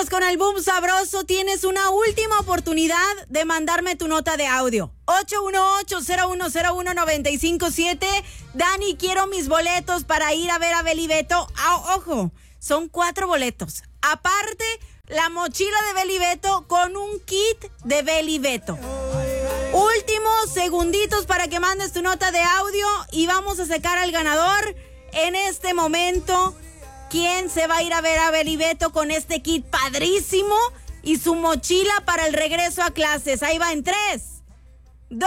Seguimos con el boom sabroso. Tienes una última oportunidad de mandarme tu nota de audio. 818-0101-957. Dani, quiero mis boletos para ir a ver a Beli Beto. Ojo, son 4 boletos. Aparte, la mochila de Beli Beto con un kit de Beli Beto. Últimos segunditos para que mandes tu nota de audio y vamos a sacar al ganador en este momento. ¿Quién se va a ir a ver a Beli Beto con este kit padrísimo y su mochila para el regreso a clases? Ahí va en 3, 2,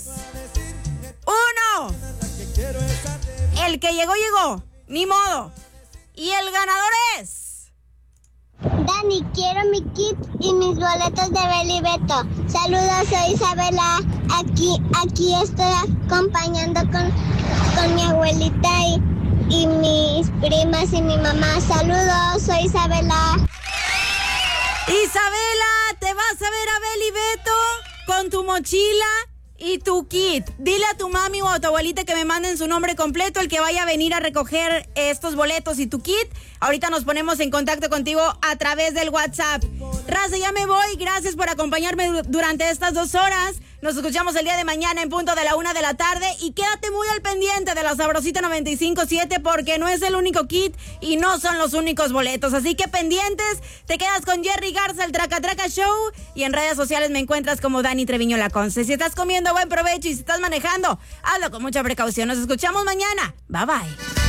1. El que llegó, ni modo. Y el ganador es... Dani, quiero mi kit y mis boletos de Beli Beto. Saludos, soy Isabela. Aquí estoy acompañando con mi abuelita y mis primas y mi mamá. Saludos, soy Isabela. Isabela, te vas a ver a Beli Beto con tu mochila y tu kit. Dile a tu mami o a tu abuelita que me manden su nombre completo, el que vaya a venir a recoger estos boletos y tu kit. Ahorita nos ponemos en contacto contigo a través del WhatsApp. Raza, ya me voy. Gracias por acompañarme durante estas 2 horas. Nos escuchamos el día de mañana en punto de la 1 de la tarde. Y quédate muy al pendiente de la Sabrosita 95.7 porque no es el único kit y no son los únicos boletos. Así que pendientes, te quedas con Jerry Garza, el Traca Traca Show. Y en redes sociales me encuentras como Dani Treviño Laconce. Si estás comiendo, buen provecho. Y si estás manejando, hazlo con mucha precaución. Nos escuchamos mañana. Bye bye.